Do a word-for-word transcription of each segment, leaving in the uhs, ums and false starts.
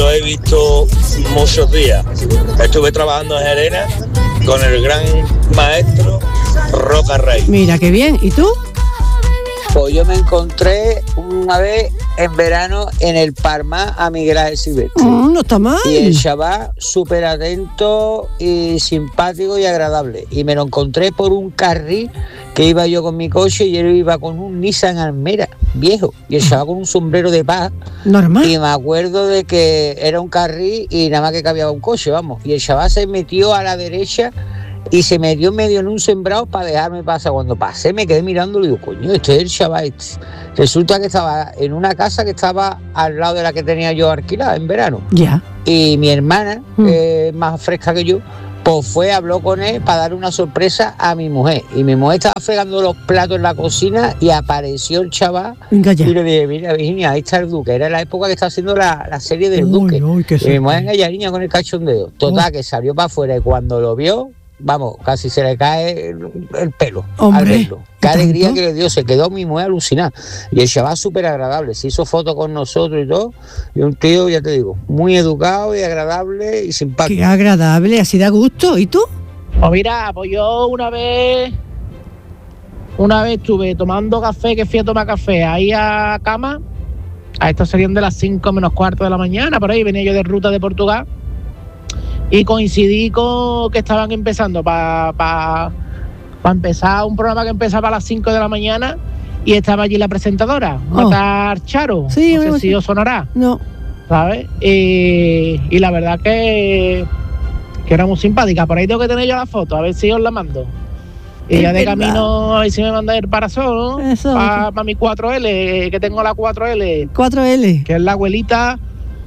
lo he visto muchos días. Estuve trabajando en Jerena con el gran maestro Roca Rey. Mira qué bien. ¿Y tú? Pues yo me encontré una vez en verano en el Parma a Miguel Ángel Silvestre. Mm, no está mal. Y el chaval súper atento y simpático y agradable. Y me lo encontré por un carril que iba yo con mi coche y él iba con un Nissan Almera viejo. Y el chaval con un sombrero de paz. Normal. Y me acuerdo de que era un carril y nada más que cabía un coche, vamos. Y el chaval se metió a la derecha y se metió medio en un sembrado para dejarme pasar. Cuando pasé me quedé mirándolo y digo, coño, este es el chaval este. Resulta que estaba en una casa que estaba al lado de la que tenía yo alquilada en verano. Ya. Y mi hermana, Mm. que es más fresca que yo, pues fue, habló con él para darle una sorpresa a mi mujer. Y mi mujer estaba fregando los platos en la cocina y apareció el chaval. Venga ya. Y le dije, mira Virginia, ahí está el Duque. Era la época que estaba haciendo la, la serie del Uy, Duque. uy, qué Y mi mujer suerte. ella niña con el cachondeo. Total, que salió para afuera y cuando lo vio, vamos, casi se le cae el, el pelo Hombre, al verlo. Qué ¿y tanto? alegría que le dio, se quedó mi mujer alucinada. Y el chaval súper agradable, se hizo fotos con nosotros y todo. Y un tío, ya te digo, muy educado y agradable y simpático. Qué agradable, así da gusto. ¿Y tú? Pues mira, pues yo una vez, una vez estuve tomando café, que fui a tomar café ahí a cama, a esto serían de las cinco menos cuarto de la mañana, por ahí venía yo de ruta de Portugal, y coincidí con que estaban empezando para pa, pa empezar un programa que empezaba a las cinco de la mañana, y estaba allí la presentadora, Oh. Matar Charo, Sí, no sé bueno, si sí. os sonará, No. ¿sabes? Y, y la verdad que, que era muy simpática. Por ahí tengo que tener yo la foto, a ver si os la mando. Y Es ya de verdad. camino, a ver si me manda el parasol, ¿no? Eso. Para mi cuatro ele, que tengo la cuatro ele, cuatro ele. que es la abuelita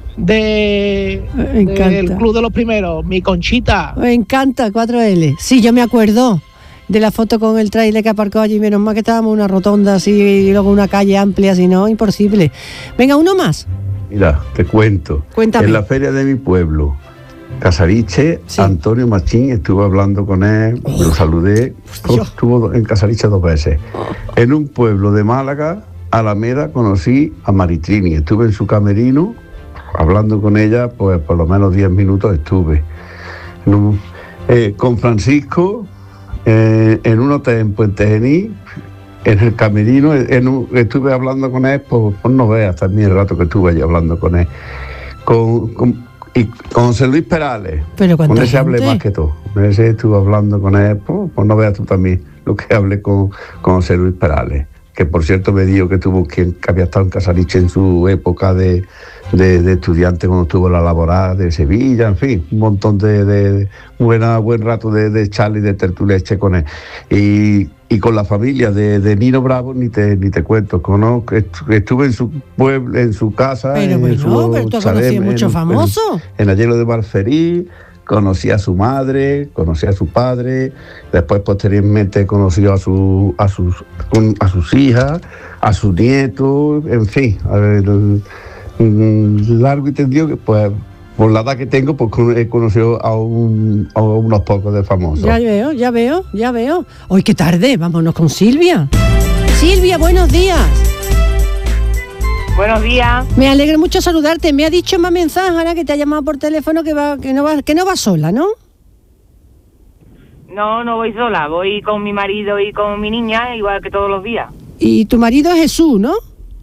de, Me del encanta. Club de los Primeros, mi Conchita. Me encanta, cuatro ele. Sí, yo me acuerdo de la foto con el tráiler que aparcó allí. Menos mal que estábamos en una rotonda así y luego una calle amplia, si no, imposible. Venga, uno más. Mira, te cuento. Cuéntame. En la feria de mi pueblo, Casariche, Sí. Antonio Machín, estuve hablando con él, lo saludé. Dios. Estuvo en Casariche dos veces. En un pueblo de Málaga, Alameda, conocí a Maritrini. Estuve en su camerino, hablando con ella, pues por lo menos diez minutos estuve. En un- eh, con Francisco, eh, en un hotel en Puente Genil, en el camerino, en un- estuve hablando con él, por, por no veas también el rato que estuve allí hablando con él. Con, con- y con José Luis Perales, Pero con cuánta ese hablé gente. más que todo. Con ese estuve hablando con él, pues, pues no veas tú también lo que hablé con, con José Luis Perales, que por cierto me dijo que tuvo que, que había estado en Casariche en su época de, de, de estudiante cuando estuvo en la laboral de Sevilla, en fin, un montón de, de, de buena, buen rato de, de charla y de tertuleche con él. Y, y con la familia de, de Nino Bravo ni te ni te cuento, conozco, estu- estuve en su pueblo, en su casa, Pero en bueno, su pero tú has chalet, conocido muchos en- famosos. en Ayelo de Barferí, conocí a su madre, conocí a su padre, después posteriormente conoció a su, a sus con- a sus hijas, a sus nietos, en fin, a ver, el- mm, largo y tendido que pues por la edad que tengo, pues con- he conocido a, un, a unos pocos de famosos. Ya veo, ya veo, ya veo. Hoy qué tarde, vámonos con Silvia. Silvia, buenos días. Buenos días. Me alegra mucho saludarte. Me ha dicho más mensaje ahora que te ha llamado por teléfono que va, que no va, que no va sola, ¿no? No, no voy sola, voy con mi marido y con mi niña, igual que todos los días. Y tu marido es Jesús, ¿no?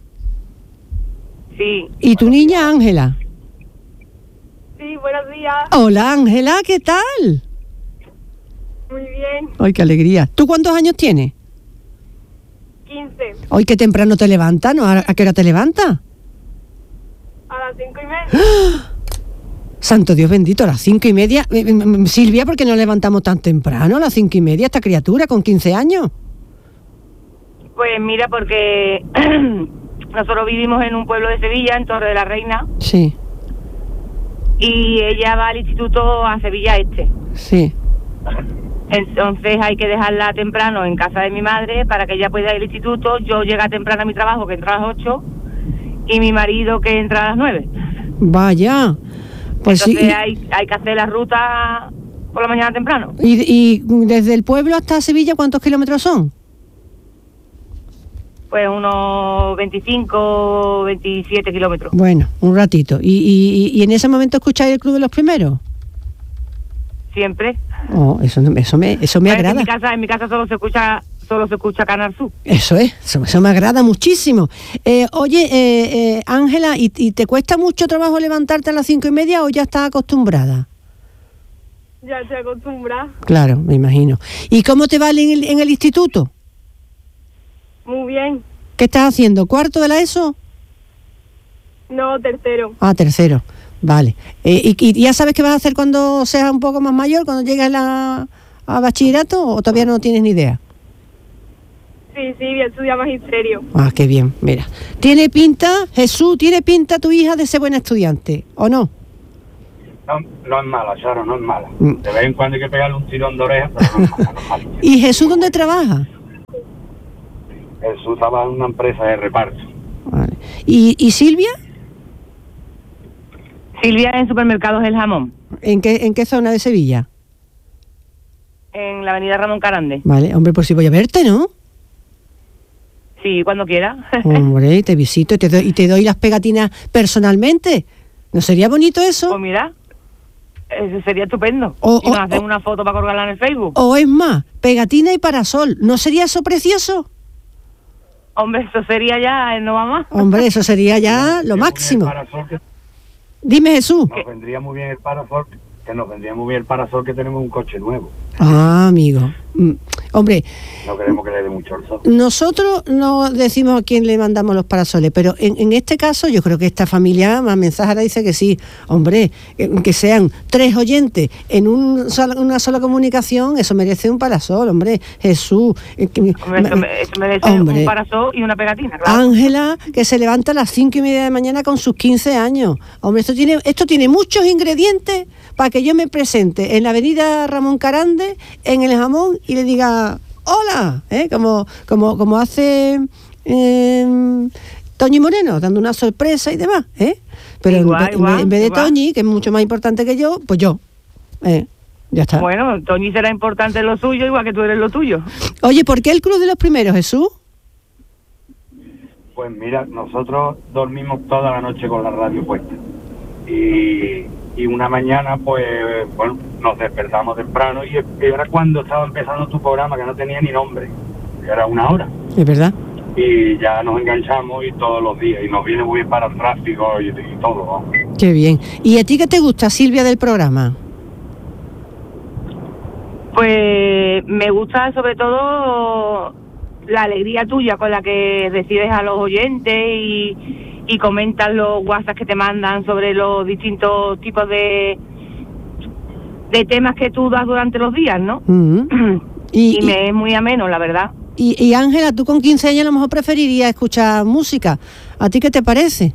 Sí. Y tu niña Ángela. Sí, buenos días. Hola Ángela, ¿qué tal? Muy bien. Ay, qué alegría. ¿Tú cuántos años tienes? quince. Hoy qué temprano te levantas, ¿no? ¿A a qué hora te levantas? A las cinco y media. Santo Dios bendito, a las cinco y media. Eh, eh, Silvia, ¿por qué no levantamos tan temprano? A las cinco y media, esta criatura con quince años. Pues mira, porque nosotros vivimos en un pueblo de Sevilla, en Torre de la Reina, Sí, y ella va al instituto a Sevilla Este. sí. Entonces hay que dejarla temprano en casa de mi madre para que ella pueda ir al instituto. Yo llego temprano a mi trabajo, que entra a las ocho, y mi marido que entra a las nueve. Vaya. Pues sí. Entonces hay, hay que hacer la ruta por la mañana temprano. Y, y desde el pueblo hasta Sevilla, ¿cuántos kilómetros son? pues unos veinticinco, veintisiete kilómetros. Bueno, un ratito. ¿Y, y, y en ese momento escucháis el Club de los Primeros? Siempre. Oh, eso, eso me, eso me agrada. En mi casa, en mi casa solo se escucha, solo se escucha Canal Sur. Eso es, eso, eso me agrada muchísimo. Eh, oye, eh, eh, Ángela, ¿y, ¿y te cuesta mucho trabajo levantarte a las cinco y media o ya estás acostumbrada? Ya estoy acostumbrada. Claro, me imagino. ¿Y cómo te va en el, en el instituto? Muy bien. ¿Qué estás haciendo? ¿Cuarto de la ESO? No, tercero. Ah, tercero. Vale. Eh, y, ¿Y ya sabes qué vas a hacer cuando seas un poco más mayor, cuando llegues a, la, a bachillerato, o todavía no tienes ni idea? Sí, sí, voy a estudiar magisterio. Ah, qué bien, mira. ¿Tiene pinta, Jesús, tiene pinta tu hija de ser buena estudiante, o no? No, no es mala, Charo, no es mala. Mm. De vez en cuando hay que pegarle un tirón de oreja, pero no es mala, no es mala. ¿Y Jesús dónde trabaja? Jesús trabaja en una empresa de reparto. Vale. ¿Y, y Silvia? Silvia en Supermercados El Jamón, ¿En qué, en qué zona de Sevilla? en la avenida Ramón Carande. Vale, hombre, pues si voy a verte, ¿no? Sí, cuando quiera. Hombre, te visito y te doy, y te doy las pegatinas personalmente. ¿No sería bonito eso? Pues mira, eso sería estupendo. O- y nos o- hacen o- una foto para colgarla en el Facebook. O es más, pegatina y parasol. ¿No sería eso precioso? Hombre, eso sería ya, no va más. Hombre, eso sería ya lo máximo. El parasol que Dime, Jesús. nos vendría muy bien el parasol, que nos vendría muy bien el parasol que tenemos un coche nuevo. Ah, amigo. Mm, Hombre, No queremos que le dé mucho el sol. nosotros no decimos a quién le mandamos los parasoles, pero en, en este caso yo creo que esta familia más mensajera dice que sí. Hombre, que, que sean tres oyentes en un sola- una sola comunicación, eso merece un parasol, hombre. Jesús. eh, que- Hombre, eso, me- eso merece Hombre. un parasol y una pegatina, claro. Ángela, que se levanta a las cinco y media de la mañana con sus quince años. Hombre, esto tiene, esto tiene muchos ingredientes para que yo me presente en la avenida Ramón Carande, en el Jamón, y le diga hola, ¿eh? como, como, como hace eh, Toñi Moreno, dando una sorpresa y demás, ¿eh? Pero Igual, en, vez- igual, en vez de igual. Toñi, que es mucho más importante que yo, pues yo. ¿eh? Ya está. Bueno, Toñi será importante en lo suyo, igual que tú eres lo tuyo. Oye, ¿por qué el Club de los Primeros, Jesús? Pues mira, nosotros dormimos toda la noche con la radio puesta. Y, y una mañana, pues, bueno, nos despertamos temprano y era cuando estaba empezando tu programa, que no tenía ni nombre. Era una hora. Es verdad. Y ya nos enganchamos y todos los días. Y nos viene muy bien para el tráfico y, y todo, vamos. Qué bien. ¿Y a ti qué te gusta, Silvia, del programa? Pues me gusta sobre todo la alegría tuya con la que recibes a los oyentes y, y comentas los WhatsApp que te mandan sobre los distintos tipos de de temas que tú das durante los días, ¿no? Mm. Y, Y, y, me es muy ameno, la verdad. y, y Ángela, tú con quince años a lo mejor preferirías escuchar música. ¿A ti qué te parece?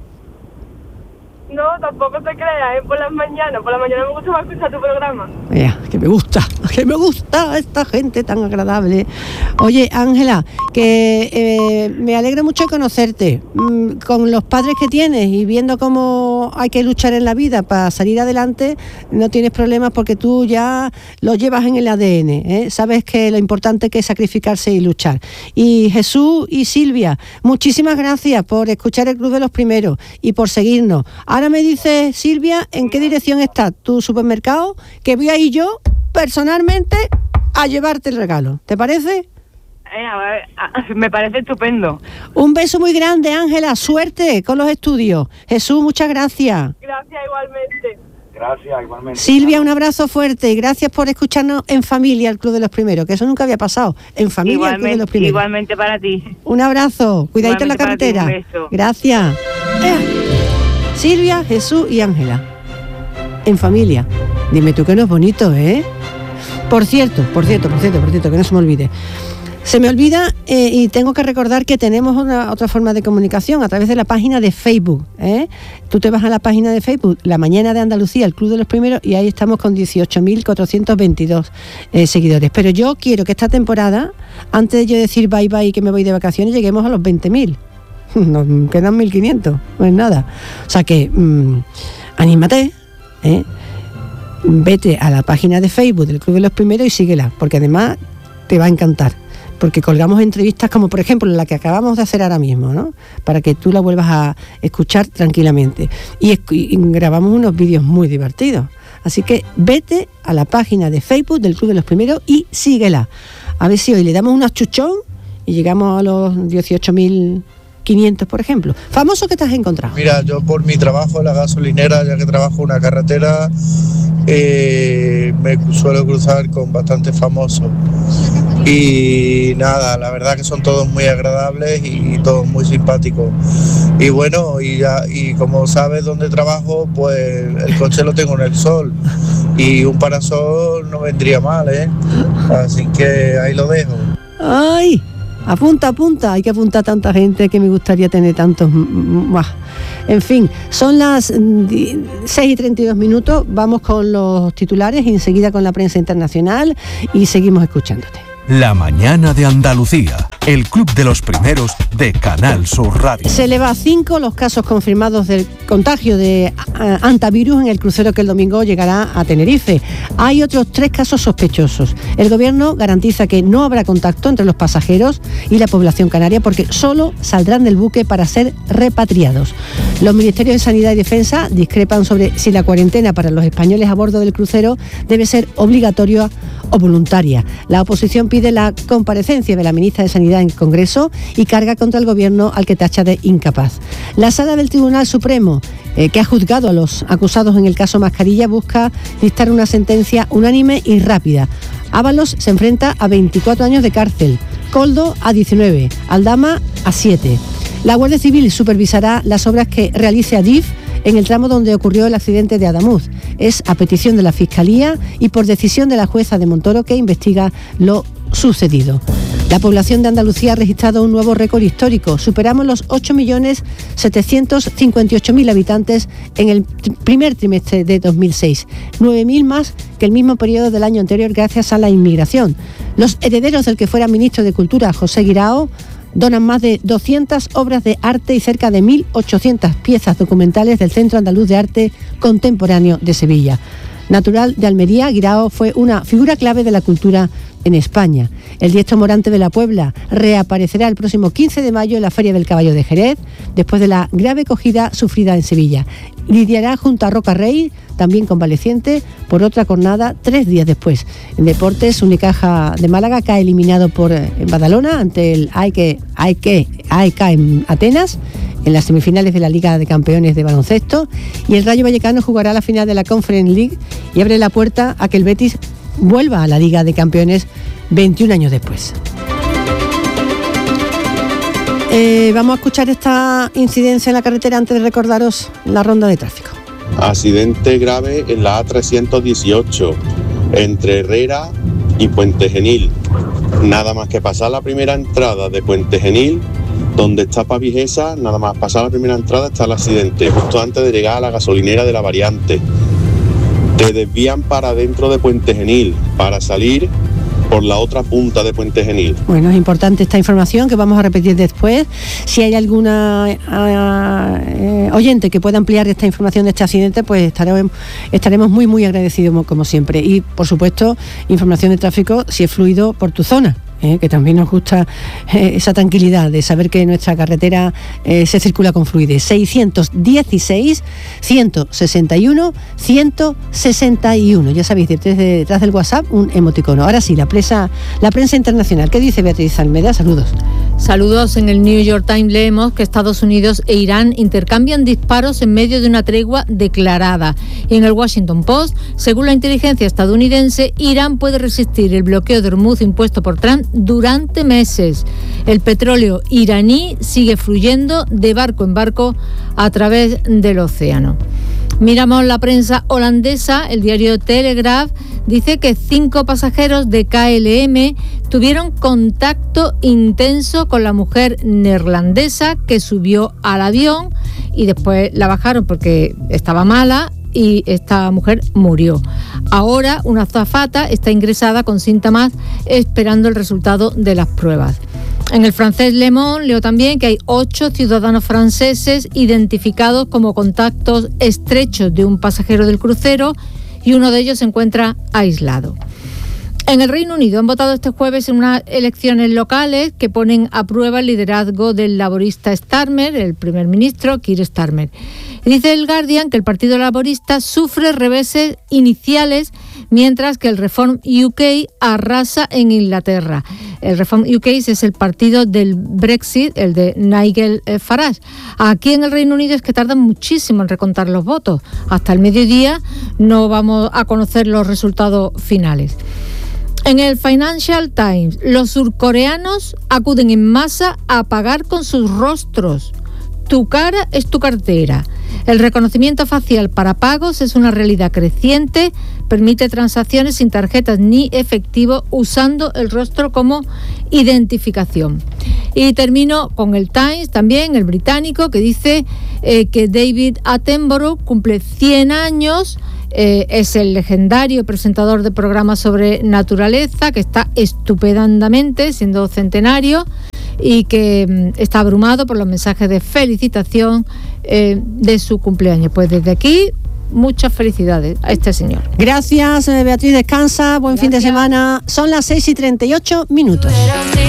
No, tampoco te creas, ¿eh? Por las mañanas. Por la mañana me gusta más escuchar tu programa. Mira, que me gusta, que me gusta esta gente tan agradable. Oye, Ángela, que eh, me alegra mucho conocerte. Mm, con los padres que tienes y viendo cómo hay que luchar en la vida para salir adelante, no tienes problemas porque tú ya lo llevas en el A D N, ¿eh? Sabes que lo importante que es sacrificarse y luchar. Y Jesús y Silvia, muchísimas gracias por escuchar el Club de los Primeros y por seguirnos. Ahora me dice, Silvia, ¿en qué dirección está tu supermercado? Que voy a ir yo, personalmente, a llevarte el regalo. ¿Te parece? Eh, a ver, a- me parece estupendo. Un beso muy grande, Ángela. Suerte con los estudios. Jesús, muchas gracias. Gracias igualmente. Gracias, igualmente. Silvia, un abrazo fuerte y gracias por escucharnos en familia al Club de los Primeros, que eso nunca había pasado. En familia al Club de los Igualmente, Primeros. igualmente para ti. Un abrazo. Cuidadito en la Igualmente para ti, carretera. un beso. Gracias. Eh. Silvia, Jesús y Ángela. En familia. Dime tú que no es bonito, ¿eh? Por cierto, por cierto, por cierto, por cierto, que no se me olvide. Se me olvida eh, y tengo que recordar que tenemos una otra forma de comunicación a través de la página de Facebook, ¿eh? Tú te vas a la página de Facebook, La Mañana de Andalucía, el Club de los Primeros, y ahí estamos con dieciocho mil cuatrocientos veintidós eh, seguidores. Pero yo quiero que esta temporada, antes de yo decir bye bye y que me voy de vacaciones, lleguemos a los veinte mil. Nos quedan mil quinientos, no es nada. O sea que, mmm, anímate, ¿eh? Vete a la página de Facebook del Club de los Primeros y síguela, porque además te va a encantar. porque colgamos entrevistas como por ejemplo la que acabamos de hacer ahora mismo, ¿no? Para que tú la vuelvas a escuchar tranquilamente. Y, y grabamos unos vídeos muy divertidos. Así que vete a la página de Facebook del Club de los Primeros y síguela. A ver si hoy le damos un achuchón y llegamos a los dieciocho mil quinientos, por ejemplo. ¿Famoso que te has encontrado? Mira, yo por mi trabajo en la gasolinera, ya que trabajo en una carretera, eh, me suelo cruzar con bastantes famosos. Y nada, la verdad que son todos muy agradables y todos muy simpáticos. Y bueno, y ya y como sabes dónde trabajo, pues el coche lo tengo en el sol. Y un parasol no vendría mal, ¿eh? Así que ahí lo dejo. ¡Ay! Apunta, apunta, hay que apuntar a tanta gente que me gustaría tener tantos más. En fin, son las seis y treinta y dos minutos, vamos con los titulares y enseguida con la prensa internacional y seguimos escuchándote. La mañana de Andalucía, el Club de los Primeros de Canal Sur Radio. Se eleva a cinco los casos confirmados del contagio de hantavirus en el crucero que el domingo llegará a Tenerife. Hay otros tres casos sospechosos. El gobierno garantiza que no habrá contacto entre los pasajeros y la población canaria porque solo saldrán del buque para ser repatriados. Los ministerios de Sanidad y Defensa discrepan sobre si la cuarentena para los españoles a bordo del crucero debe ser obligatoria o voluntaria. La oposición pide la comparecencia de la ministra de Sanidad en el Congreso y carga contra el gobierno al que tacha de incapaz. La Sala del Tribunal Supremo, eh, que ha juzgado a los acusados en el caso Mascarilla, busca dictar una sentencia unánime y rápida. Ábalos se enfrenta a veinticuatro años de cárcel, Coldo a diecinueve, Aldama a siete. La Guardia Civil supervisará las obras que realice Adif en el tramo donde ocurrió el accidente de Adamuz. Es a petición de la Fiscalía y por decisión de la jueza de Montoro que investiga lo sucedido. La población de Andalucía ha registrado un nuevo récord histórico. Superamos los ocho millones setecientos cincuenta y ocho mil habitantes en el primer trimestre de dos mil seis, nueve mil más que el mismo periodo del año anterior gracias a la inmigración. Los herederos del que fuera ministro de Cultura, José Guirao, donan más de doscientas obras de arte y cerca de mil ochocientas piezas documentales del Centro Andaluz de Arte Contemporáneo de Sevilla. Natural de Almería, Guirao fue una figura clave de la cultura en España. El diestro morante de la Puebla reaparecerá el próximo quince de mayo en la Feria del Caballo de Jerez, después de la grave acogida sufrida en Sevilla. Lidiará junto a Roca Rey, también convaleciente, por otra jornada tres días después. En deportes, Unicaja de Málaga cae eliminado por en Badalona ante el A E K en Atenas, en las semifinales de la Liga de Campeones de baloncesto, y el Rayo Vallecano jugará la final de la Conference League y abre la puerta a que el Betis vuelva a la Liga de Campeones veintiún años después. Eh, vamos a escuchar esta incidencia en la carretera antes de recordaros la ronda de tráfico. Accidente grave en la A trescientos dieciocho entre Herrera y Puente Genil. Nada más que pasar la primera entrada de Puente Genil, donde está Pavijesa, nada más pasar la primera entrada está el accidente, justo antes de llegar a la gasolinera de la Variante. Te desvían para dentro de Puente Genil, para salir por la otra punta de Puente Genil. Bueno, es importante esta información que vamos a repetir después. Si hay alguna eh, oyente que pueda ampliar esta información de este accidente, pues estaremos, estaremos muy, muy agradecidos como siempre. Y, por supuesto, información de tráfico si es fluido por tu zona. Eh, que también nos gusta eh, esa tranquilidad de saber que nuestra carretera eh, se circula con fluidez. seiscientos dieciséis, ciento sesenta y uno, ciento sesenta y uno. Ya sabéis, detrás, de, detrás del WhatsApp un emoticono. Ahora sí, la prensa, la prensa internacional. ¿Qué dice Beatriz Almeida? Saludos. Saludos. En el New York Times leemos que Estados Unidos e Irán intercambian disparos en medio de una tregua declarada. Y en el Washington Post, según la inteligencia estadounidense, Irán puede resistir el bloqueo de Hormuz impuesto por Trump durante meses. El petróleo iraní sigue fluyendo de barco en barco a través del océano. Miramos la prensa holandesa. El diario Telegraph dice que cinco pasajeros de K L M tuvieron contacto intenso con la mujer neerlandesa que subió al avión y después la bajaron porque estaba mala y esta mujer murió. Ahora una azafata está ingresada con síntomas esperando el resultado de las pruebas. En el francés Le Monde leo también que hay ocho ciudadanos franceses identificados como contactos estrechos de un pasajero del crucero y uno de ellos se encuentra aislado. En el Reino Unido han votado este jueves en unas elecciones locales que ponen a prueba el liderazgo del laborista Starmer, el primer ministro Keir Starmer. Dice el Guardian que el Partido Laborista sufre reveses iniciales mientras que el Reform U K arrasa en Inglaterra. El Reform U K es el partido del Brexit, el de Nigel Farage. Aquí en el Reino Unido es que tardan muchísimo en recontar los votos. Hasta el mediodía no vamos a conocer los resultados finales. En el Financial Times, los surcoreanos acuden en masa a pagar con sus rostros. Tu cara es tu cartera. El reconocimiento facial para pagos es una realidad creciente, permite transacciones sin tarjetas ni efectivo usando el rostro como identificación. Y termino con el Times, también el británico, que dice eh, que David Attenborough cumple cien años. Eh, es el legendario presentador de programas sobre naturaleza que está estupendamente siendo centenario y que mm, está abrumado por los mensajes de felicitación eh, de su cumpleaños. Pues desde aquí, muchas felicidades a este señor. Gracias, Beatriz, descansa, buen Gracias. Fin de semana. Son las seis y treinta y ocho minutos.